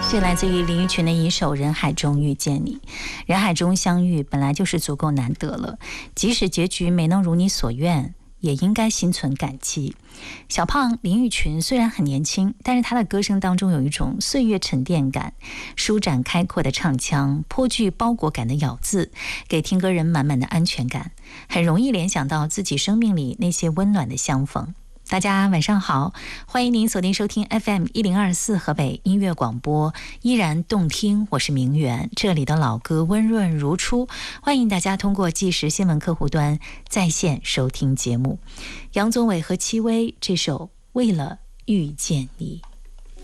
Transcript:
是来自于林育群的一首《人海中遇见你》。人海中相遇本来就是足够难得了，即使结局没能如你所愿，也应该心存感激。小胖林育群虽然很年轻，但是他的歌声当中有一种岁月沉淀感，舒展开阔的唱腔，颇具包裹感的咬字，给听歌人满满的安全感，很容易联想到自己生命里那些温暖的相逢。大家晚上好，欢迎您锁定收听 FM1024 河北音乐广播，依然动听，我是明媛，这里的老歌温润如初，欢迎大家通过即时新闻客户端在线收听节目。杨宗纬和戚薇这首《为了遇见你》。